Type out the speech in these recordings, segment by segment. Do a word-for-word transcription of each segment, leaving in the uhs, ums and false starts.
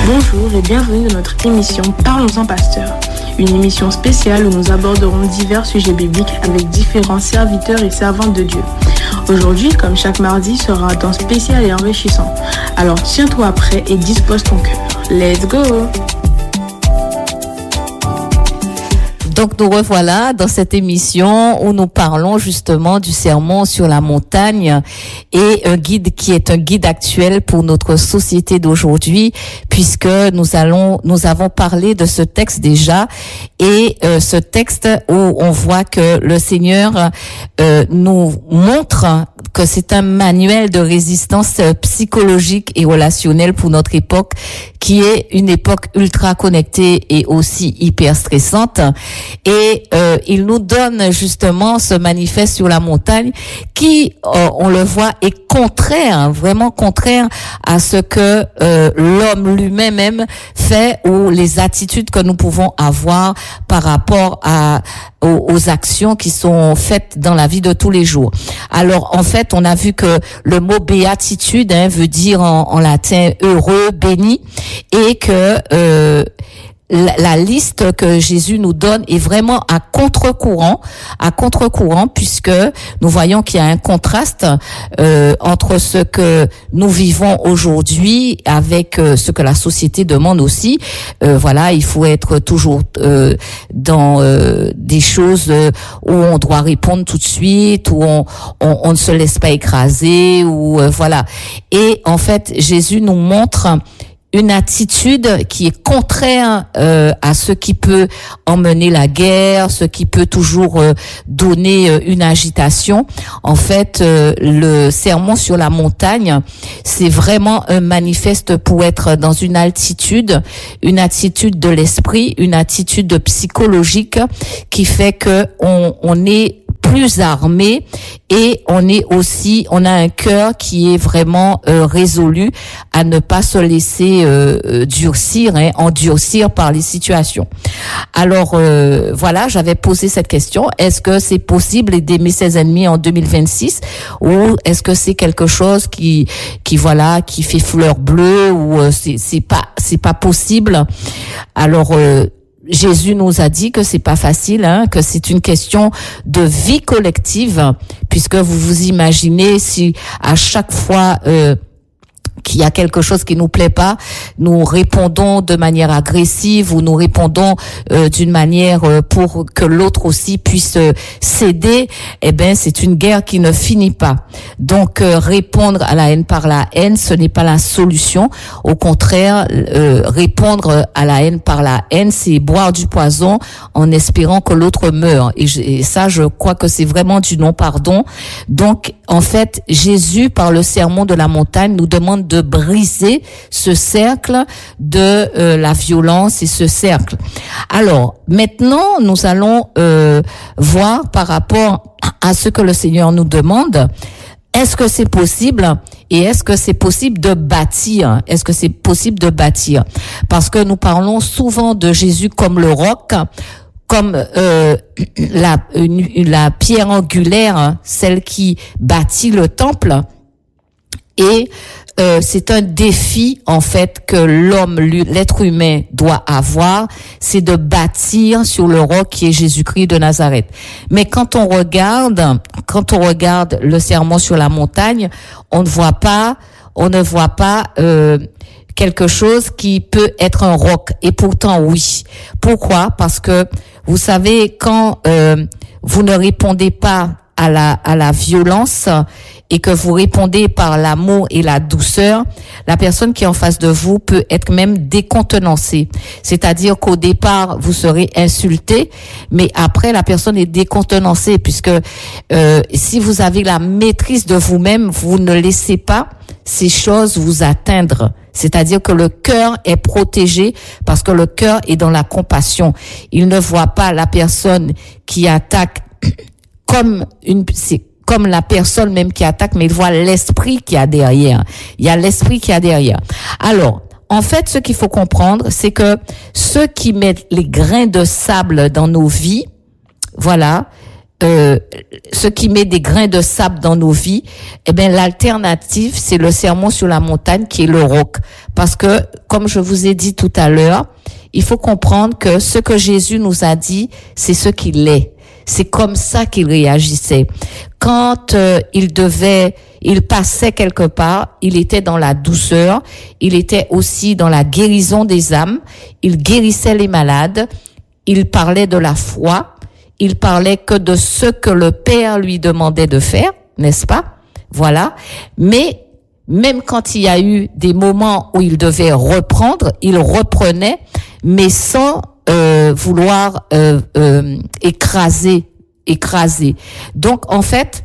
Bonjour et bienvenue dans notre émission Parlons-en Pasteur, une émission spéciale où nous aborderons divers sujets bibliques avec différents serviteurs et servantes de Dieu. Aujourd'hui, comme chaque mardi, sera un temps spécial et enrichissant. Alors tiens-toi prêt et dispose ton cœur. Let's go! Donc nous revoilà dans cette émission où nous parlons justement du sermon sur la montagne et un guide qui est un guide actuel pour notre société d'aujourd'hui, puisque nous allons, nous avons parlé de ce texte déjà, et euh, ce texte où on voit que le Seigneur euh, nous montre que c'est un manuel de résistance psychologique et relationnelle pour notre époque, qui est une époque ultra connectée et aussi hyper stressante. Et euh, il nous donne justement ce manifeste sur la montagne qui, euh, on le voit, est contraire, vraiment contraire à ce que euh, l'homme lui-même fait, ou les attitudes que nous pouvons avoir par rapport à aux, aux actions qui sont faites dans la vie de tous les jours. Alors en fait, on a vu que le mot béatitude hein, veut dire en, en latin heureux, béni, et que euh, La, la liste que Jésus nous donne est vraiment à contre-courant, à contre-courant, puisque nous voyons qu'il y a un contraste euh, entre ce que nous vivons aujourd'hui avec euh, ce que la société demande aussi. Euh, voilà, il faut être toujours euh, dans euh, des choses où on doit répondre tout de suite, où on, on, on ne se laisse pas écraser, ou euh, voilà. Et en fait, Jésus nous montre une attitude qui est contraire euh, à ce qui peut emmener la guerre, ce qui peut toujours euh, donner euh, une agitation. En fait, euh, le sermon sur la montagne, c'est vraiment un manifeste pour être dans une altitude, une attitude de l'esprit, une attitude psychologique qui fait que on, on est plus armé, et on est aussi, on a un cœur qui est vraiment euh, résolu à ne pas se laisser euh, durcir, hein, endurcir par les situations. Alors euh, voilà, j'avais posé cette question: est-ce que c'est possible d'aimer ses ennemis en deux mille vingt-six, ou est-ce que c'est quelque chose qui, qui voilà, qui fait fleur bleue, ou euh, c'est, c'est pas, c'est pas possible? Alors euh, Jésus nous a dit que c'est pas facile, hein, que c'est une question de vie collective, puisque vous vous imaginez si à chaque fois euh, qu'il y a quelque chose qui nous plaît pas, nous répondons de manière agressive, ou nous répondons euh, d'une manière euh, pour que l'autre aussi puisse euh, céder, eh ben c'est une guerre qui ne finit pas. Donc euh, répondre à la haine par la haine, ce n'est pas la solution. Au contraire, euh, répondre à la haine par la haine, c'est boire du poison en espérant que l'autre meure. Et, je, et ça, je crois que c'est vraiment du non-pardon. Donc en fait, Jésus, par le sermon de la montagne, nous demande de briser ce cercle de euh, la violence et ce cercle. Alors, maintenant, nous allons euh, voir par rapport à ce que le Seigneur nous demande. Est-ce que c'est possible, et est-ce que c'est possible de bâtir? Est-ce que c'est possible de bâtir? Parce que nous parlons souvent de Jésus comme le roc, comme euh, la, une, la pierre angulaire, celle qui bâtit le temple. Et euh, c'est un défi en fait que l'homme, l'être humain doit avoir, c'est de bâtir sur le roc qui est Jésus-Christ de Nazareth. Mais quand on regarde, quand on regarde le sermon sur la montagne, on ne voit pas, on ne voit pas euh, quelque chose qui peut être un roc. Et pourtant oui. Pourquoi? Parce que vous savez, quand euh, vous ne répondez pas à la à la violence, et que vous répondez par l'amour et la douceur, la personne qui est en face de vous peut être même décontenancée. C'est-à-dire qu'au départ, vous serez insulté, mais après, la personne est décontenancée, puisque euh, si vous avez la maîtrise de vous-même, vous ne laissez pas ces choses vous atteindre. C'est-à-dire que le cœur est protégé, parce que le cœur est dans la compassion. Il ne voit pas la personne qui attaque comme une... c'est comme la personne même qui attaque, mais il voit l'esprit qu'il y a derrière. Il y a l'esprit qu'il y a derrière. Alors, en fait, ce qu'il faut comprendre, c'est que ceux qui mettent les grains de sable dans nos vies, voilà, euh, ce qui met des grains de sable dans nos vies, eh bien l'alternative, c'est le sermon sur la montagne qui est le roc. Parce que, comme je vous ai dit tout à l'heure, il faut comprendre que ce que Jésus nous a dit, c'est ce qu'il est. C'est comme ça qu'il réagissait. Quand euh, il devait, il passait quelque part, il était dans la douceur, il était aussi dans la guérison des âmes, il guérissait les malades, il parlait de la foi, il parlait que de ce que le Père lui demandait de faire, n'est-ce pas? Voilà. Mais même quand il y a eu des moments où il devait reprendre, il reprenait, mais sans euh, vouloir euh, euh, écraser, écraser. Donc, en fait,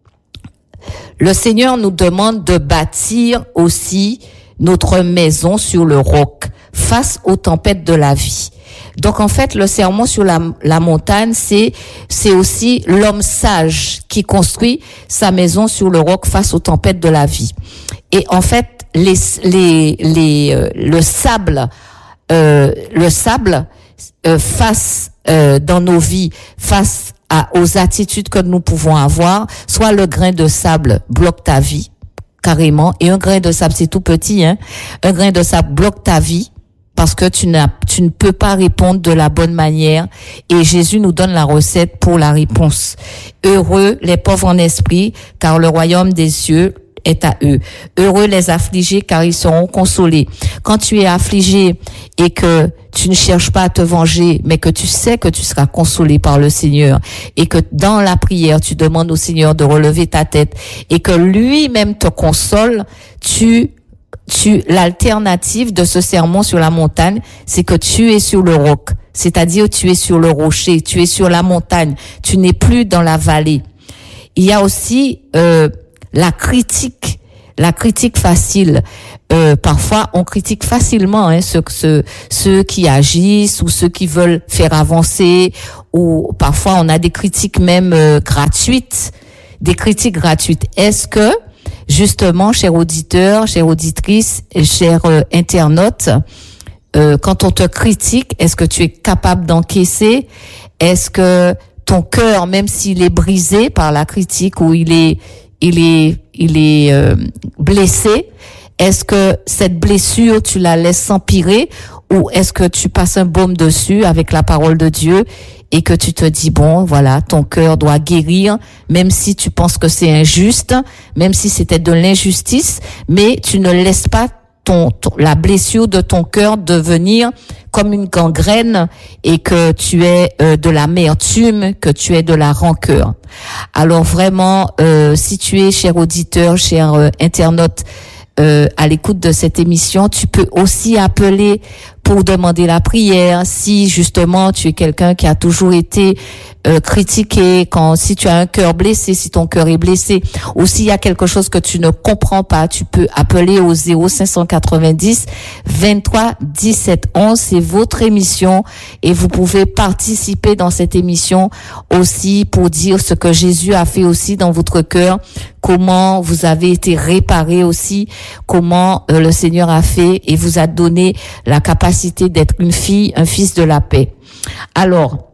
le Seigneur nous demande de bâtir aussi notre maison sur le roc face aux tempêtes de la vie. Donc, en fait, le sermon sur la, la montagne, c'est, c'est aussi l'homme sage qui construit sa maison sur le roc face aux tempêtes de la vie. Et en fait, les, les, les, euh, le sable, euh, le sable, euh, face, euh, dans nos vies, face à, aux attitudes que nous pouvons avoir, soit le grain de sable bloque ta vie, carrément, et un grain de sable, c'est tout petit, hein, un grain de sable bloque ta vie, parce que tu n'as, tu ne peux pas répondre de la bonne manière, et Jésus nous donne la recette pour la réponse. Heureux les pauvres en esprit, car le royaume des cieux est à eux. Heureux les affligés, car ils seront consolés. Quand tu es affligé et que tu ne cherches pas à te venger, mais que tu sais que tu seras consolé par le Seigneur, et que dans la prière, tu demandes au Seigneur de relever ta tête, et que lui-même te console, tu Tu, l'alternative de ce sermon sur la montagne, c'est que tu es sur le roc. C'est-à-dire, tu es sur le rocher, tu es sur la montagne, tu n'es plus dans la vallée. Il y a aussi, euh, la critique, la critique facile. Euh, parfois, on critique facilement, hein, ceux, ceux, ceux qui agissent ou ceux qui veulent faire avancer, ou parfois on a des critiques même euh, gratuites, des critiques gratuites. Est-ce que justement, chers auditeurs, chères auditrices, chers euh, internautes, euh, quand on te critique, est-ce que tu es capable d'encaisser? Est-ce que ton cœur, même s'il est brisé par la critique ou il est, il est, il est euh, blessé, est-ce que cette blessure, tu la laisses s'empirer, ou est-ce que tu passes un baume dessus avec la parole de Dieu et que tu te dis, bon, voilà, ton cœur doit guérir, même si tu penses que c'est injuste, même si c'était de l'injustice, mais tu ne laisses pas ton, ton la blessure de ton cœur devenir comme une gangrène et que tu es euh, de l'amertume, que tu es de la rancœur. Alors vraiment, euh, si tu es, cher auditeur, cher euh, internaute, Euh, à l'écoute de cette émission, tu peux aussi appeler pour demander la prière. Si justement tu es quelqu'un qui a toujours été euh, critiqué, quand si tu as un cœur blessé, si ton cœur est blessé, ou s'il y a quelque chose que tu ne comprends pas, tu peux appeler au zéro cinq cent quatre-vingt-dix vingt-trois dix-sept onze. C'est votre émission et vous pouvez participer dans cette émission aussi pour dire ce que Jésus a fait aussi dans votre cœur, comment vous avez été réparé aussi, comment euh, le Seigneur a fait et vous a donné la capacité d'être une fille, un fils de la paix. Alors,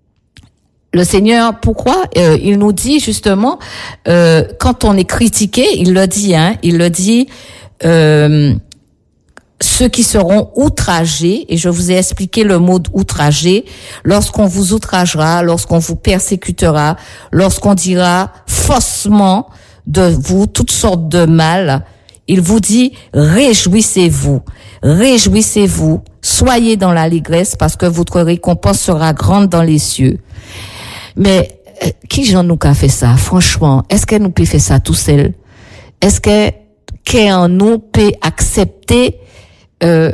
le Seigneur, pourquoi euh, il nous dit justement, euh, quand on est critiqué, il le dit, hein, il le dit, euh, ceux qui seront outragés, et je vous ai expliqué le mot outragé, lorsqu'on vous outragera, lorsqu'on vous persécutera, lorsqu'on dira faussement de vous toutes sortes de mal, il vous dit, réjouissez-vous, réjouissez-vous, soyez dans l'allégresse parce que votre récompense sera grande dans les cieux. Mais euh, qui j'en nous a fait ça, franchement? Est-ce qu'elle nous peut faire ça tout seul? Est-ce que qu'en nous peut accepter euh,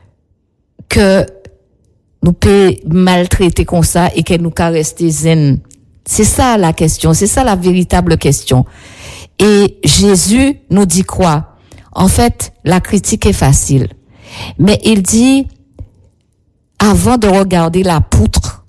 que nous peut maltraiter comme ça et qu'elle nous a rester zen? C'est ça la question, c'est ça la véritable question. Et Jésus nous dit quoi? En fait, la critique est facile. Mais il dit, avant de regarder la poutre,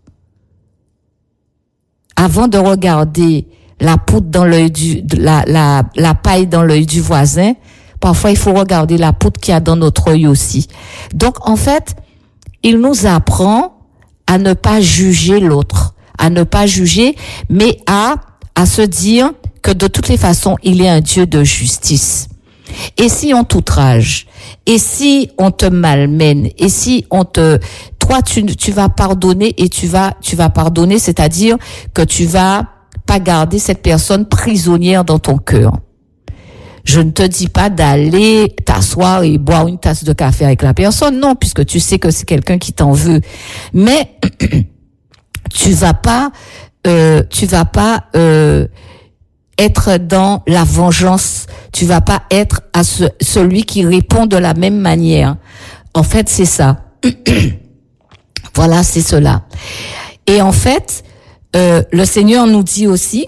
avant de regarder la poutre dans l'œil du, la, la, la paille dans l'œil du voisin, parfois il faut regarder la poutre qu'il y a dans notre œil aussi. Donc, en fait, il nous apprend à ne pas juger l'autre, à ne pas juger, mais à, à se dire que de toutes les façons, il est un Dieu de justice. Et si on t'outrage, et si on te malmène, et si on te, toi, tu, tu vas pardonner et tu vas, tu vas pardonner, c'est-à-dire que tu vas pas garder cette personne prisonnière dans ton cœur. Je ne te dis pas d'aller t'asseoir et boire une tasse de café avec la personne, non, puisque tu sais que c'est quelqu'un qui t'en veut. Mais tu vas pas, euh, tu vas pas euh, être dans la vengeance. Tu vas pas être à ce, celui qui répond de la même manière. En fait, c'est ça. Voilà, c'est cela. Et en fait, euh, le Seigneur nous dit aussi.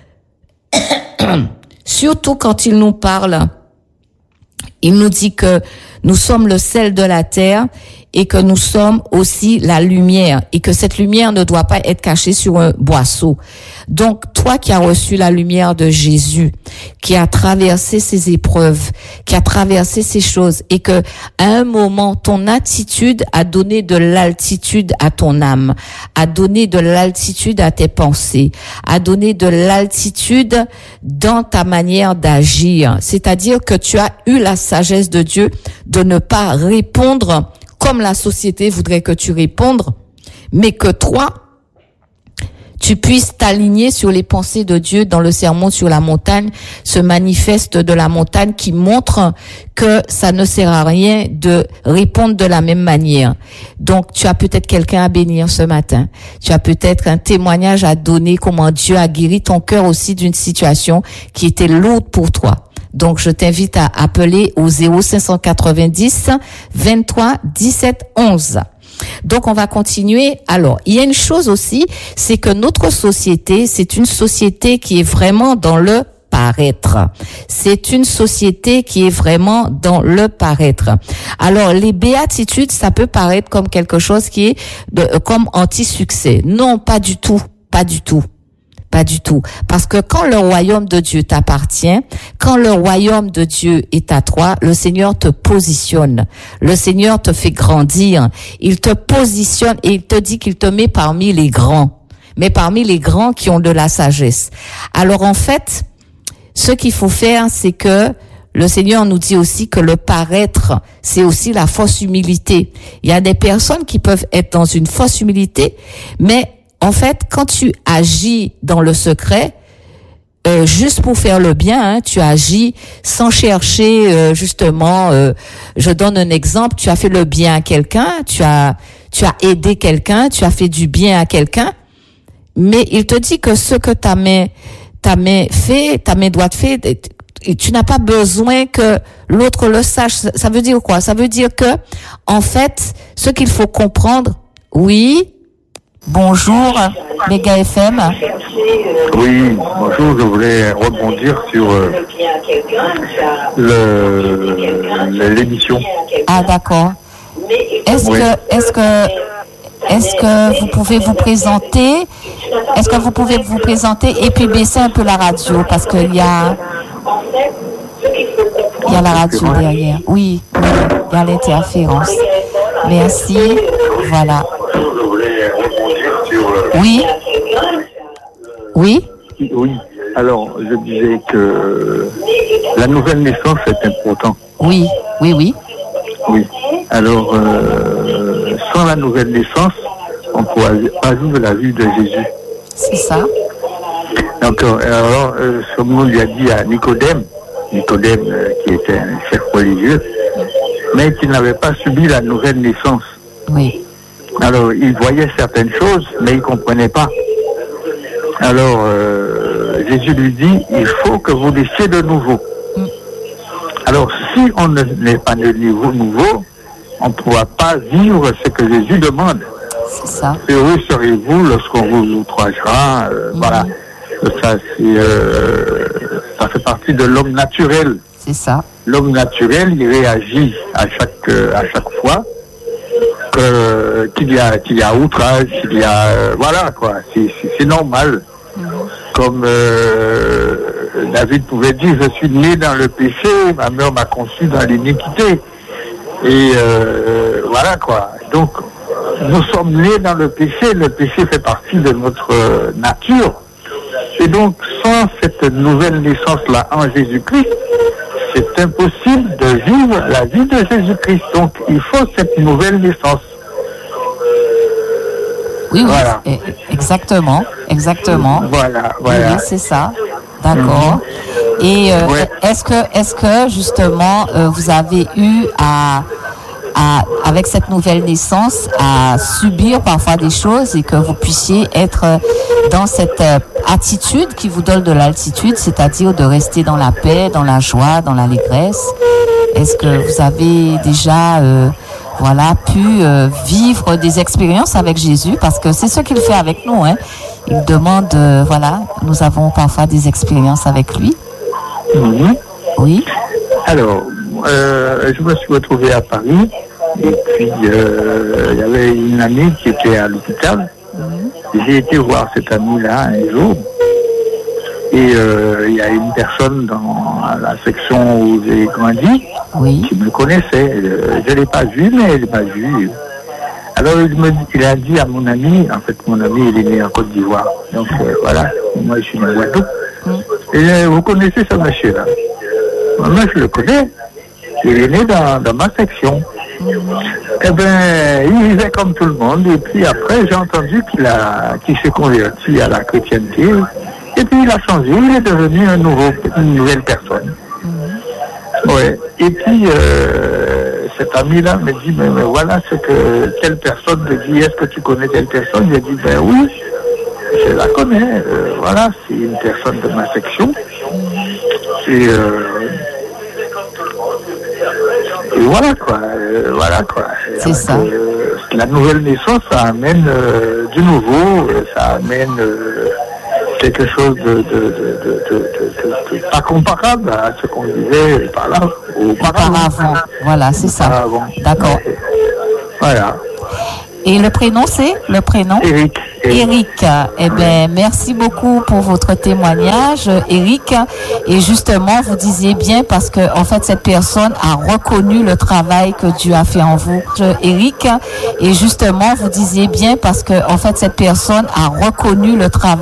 Surtout quand il nous parle, il nous dit que nous sommes le sel de la terre et que nous sommes aussi la lumière et que cette lumière ne doit pas être cachée sur un boisseau. Donc, toi qui as reçu la lumière de Jésus, qui a traversé ces épreuves, qui a traversé ces choses et que à un moment, ton attitude a donné de l'altitude à ton âme, a donné de l'altitude à tes pensées, a donné de l'altitude dans ta manière d'agir. C'est-à-dire que tu as eu la sagesse de Dieu de ne pas répondre comme la société voudrait que tu répondes, mais que toi, tu puisses t'aligner sur les pensées de Dieu dans le sermon sur la montagne, ce manifeste de la montagne qui montre que ça ne sert à rien de répondre de la même manière. Donc, tu as peut-être quelqu'un à bénir ce matin. Tu as peut-être un témoignage à donner, comment Dieu a guéri ton cœur aussi d'une situation qui était lourde pour toi. Donc, je t'invite à appeler au zéro cinq cent quatre-vingt-dix, vingt-trois, dix-sept, onze. Donc, on va continuer. Alors, il y a une chose aussi, c'est que notre société, c'est une société qui est vraiment dans le paraître. C'est une société qui est vraiment dans le paraître. Alors, les béatitudes, ça peut paraître comme quelque chose qui est de, comme anti-succès. Non, pas du tout. Pas du tout. Pas du tout. Parce que quand le royaume de Dieu t'appartient, quand le royaume de Dieu est à toi, le Seigneur te positionne. Le Seigneur te fait grandir. Il te positionne et il te dit qu'il te met parmi les grands. Mais parmi les grands qui ont de la sagesse. Alors en fait, ce qu'il faut faire, c'est que le Seigneur nous dit aussi que le paraître, c'est aussi la fausse humilité. Il y a des personnes qui peuvent être dans une fausse humilité, mais en fait, quand tu agis dans le secret, euh, juste pour faire le bien, hein, tu agis sans chercher euh, justement. Euh, je donne un exemple. Tu as fait le bien à quelqu'un, tu as tu as aidé quelqu'un, tu as fait du bien à quelqu'un, mais il te dit que ce que ta main ta main fait, ta main droite fait, tu n'as pas besoin que l'autre le sache. Ça veut dire quoi? Ça veut dire que en fait, ce qu'il faut comprendre, oui. Bonjour, Méga F M. Oui, bonjour, je voulais rebondir sur euh, le, l'émission. Ah, d'accord. Est-ce oui. que, est-ce que, est-ce que vous pouvez vous présenter? Est-ce que vous pouvez vous présenter et puis baisser un peu la radio parce qu'il y a, il y a la radio derrière. Oui, oui, il y a l'interférence. Merci. Voilà. Oui. Oui. Oui. Alors, je disais que la nouvelle naissance est importante. Oui, oui, oui. Oui. Alors, euh, sans la nouvelle naissance, on ne pourra pas vivre la vie de Jésus. C'est ça. Donc, alors, euh, ce monde lui a dit à Nicodème, Nicodème euh, qui était un chef religieux, mais qui n'avait pas subi la nouvelle naissance. Oui. Alors, il voyait certaines choses, mais il ne comprenait pas. Alors, euh, Jésus lui dit, il faut que vous naissiez de nouveau. Mm. Alors, si on n'est pas de niveau nouveau, on ne pourra pas vivre ce que Jésus demande. C'est ça. Heureux serez-vous lorsqu'on vous outragera. Euh, mm. Voilà. Ça, c'est, euh, ça fait partie de l'homme naturel. C'est ça. L'homme naturel, il réagit à chaque, euh, à chaque fois. Que, qu'il y a qu'il y a outrage, qu'il y a euh, voilà quoi, c'est, c'est, c'est normal. Mm-hmm. Comme euh, David pouvait dire, je suis né dans le péché, ma mère m'a conçu dans l'iniquité. Et euh, voilà quoi. Donc nous sommes nés dans le péché, le péché fait partie de notre euh, nature. Et donc, sans cette nouvelle naissance-là en Jésus-Christ, c'est impossible de vivre la vie de Jésus-Christ. Donc, il faut cette nouvelle naissance. Oui, oui, Voilà. exactement, exactement. Voilà, voilà. Oui, oui, c'est ça. D'accord. Mm-hmm. Et euh, Ouais. est-ce que, est-ce que justement, euh, vous avez eu à, à, avec cette nouvelle naissance, à subir parfois des choses et que vous puissiez être dans cette euh, attitude qui vous donne de l'altitude, c'est-à-dire de rester dans la paix, dans la joie, dans l'allégresse? Est-ce que vous avez déjà euh, voilà, pu euh, vivre des expériences avec Jésus? Parce que c'est ce qu'il fait avec nous. Hein. Il demande, euh, voilà, nous avons parfois des expériences avec lui. Mm-hmm. Oui. Alors, euh, je me suis retrouvé à Paris et puis euh, il y avait une amie qui était à l'hôpital. Mm-hmm. J'ai été voir cette amie-là un jour et euh, il y a une personne dans la section où j'ai grandi oui. qui me connaissait. Je ne l'ai pas vue, mais elle m'a vu. Alors il, me, il a dit à mon ami, en fait mon ami il est né en Côte d'Ivoire, donc euh, voilà, moi je suis né à Guadeloupe. Mm. Et euh, vous connaissez ce monsieur-là? Moi je le connais, il est né dans, dans ma section. Mm. Eh bien, il vivait comme tout le monde, et puis après j'ai entendu qu'il a qu'il s'est converti à la chrétienté, et puis il a changé, il est devenu un nouveau, une nouvelle personne. Mm. Ouais. Et puis euh, cet ami-là me dit, mais, mais voilà ce que telle personne me dit, est-ce que tu connais telle personne? J'ai dit, ben oui, je la connais, euh, voilà, c'est une personne de ma section. Et, euh, et voilà quoi, euh, voilà quoi. C'est ça. Euh, la nouvelle naissance, ça amène euh, du nouveau, ça amène euh, quelque chose de, de, de, de, de, de, de pas comparable à ce qu'on disait par là auparavant. Auparavant. Voilà, c'est ça. Auparavant. D'accord. Voilà. Et le prénom, c'est le prénom Eric. Eric. Eh bien, merci beaucoup pour votre témoignage, Eric. Et justement, vous disiez bien parce que, en fait, cette personne a reconnu le travail que Dieu a fait en vous, Eric. Et justement, vous disiez bien parce que, en fait, cette personne a reconnu le travail